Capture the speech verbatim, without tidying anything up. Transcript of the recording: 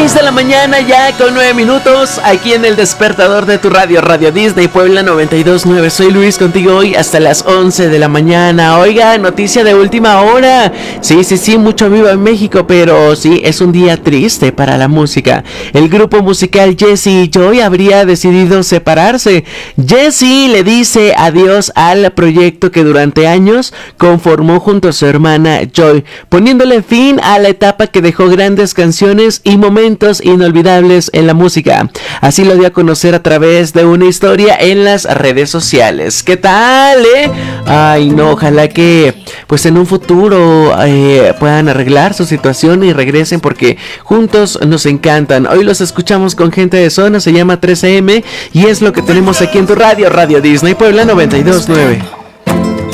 seis de la mañana ya con nueve minutos aquí en el despertador de tu radio, Radio Disney Puebla noventa y dos punto nueve. Soy Luis contigo hoy hasta las once de la mañana. Oiga, noticia de última hora. Sí, sí, sí, mucho viva en México, pero sí, es un día triste para la música. El grupo musical Jesse y Joy habría decidido separarse. Jesse le dice adiós al proyecto que durante años conformó junto a su hermana Joy, poniéndole fin a la etapa que dejó grandes canciones y momentos inolvidables en la música. Así lo dio a conocer a través de una historia en las redes sociales. ¿Qué tal, eh? Ay, no, ojalá que pues en un futuro eh, puedan arreglar su situación y regresen, porque juntos nos encantan. Hoy los escuchamos con Gente de Zona, se llama tres eme y es lo que tenemos aquí en tu radio, Radio Disney Puebla noventa y dos punto nueve.